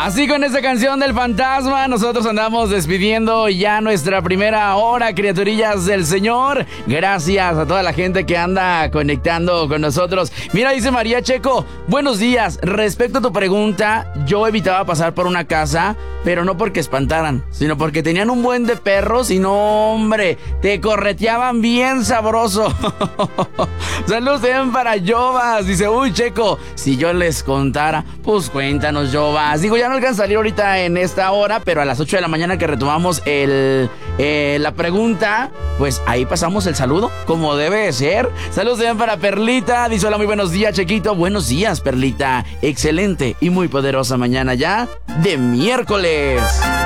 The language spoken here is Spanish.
Así con esta canción del fantasma, nosotros andamos despidiendo ya nuestra primera hora, criaturillas del Señor. Gracias a toda la gente que anda conectando con nosotros. Mira, dice María Checo, buenos días. Respecto a tu pregunta, yo evitaba pasar por una casa, pero no porque espantaran, sino porque tenían un buen de perros y no, hombre, te correteaban bien sabroso. Saludos también para Jovas. Dice, uy, Checo, si yo les contara, pues cuéntanos, Jovas. Digo, ya no alcanza a salir ahorita en esta hora, pero a las 8 de la mañana que retomamos la pregunta, pues ahí pasamos el saludo, como debe de ser. Saludos también para Perlita. Dice, hola, muy buenos días, Chequito. Buenos días, Perlita. Excelente y muy poderosa mañana ya de miércoles.